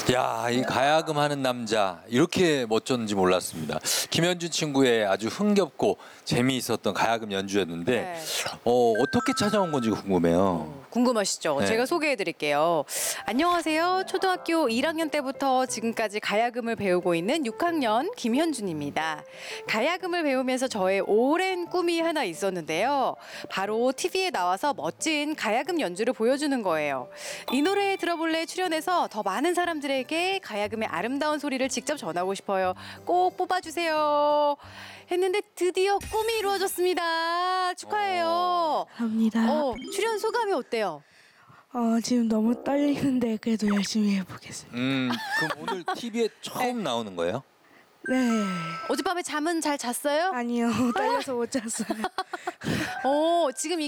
야, 이 가야금 하는 남자 이렇게 멋졌는지 몰랐습니다. 김현준 친구의 아주 흥겹고 재미있었던 가야금 연주였는데 네. 어떻게 찾아온 건지 궁금해요. 궁금하시죠? 네. 제가 소개해 드릴게요. 안녕하세요. 초등학교 1학년 때부터 지금까지 가야금을 배우고 있는 6학년 김현준입니다. 가야금을 배우면서 저의 오랜 꿈이 하나 있었는데요. 바로 TV에 나와서 멋진 가야금 연주를 보여주는 거예요. 이 노래 들어볼래 출연해서 더 많은 사람들에게 가야금의 아름다운 소리를 직접 전하고 싶어요. 꼭 뽑아주세요. 했는데 드디어 꿈이 이루어졌습니다. 축하해요. 합니다. 출연 소감이 어때요? 지금 너무 떨리는데 그래도 열심히 해보겠습니다. 그럼 오늘 TV에 처음 나오는 거예요? 네. 어젯밤에 잠은 잘 잤어요? 아니요. 떨려서 못 잤어요. 지금 이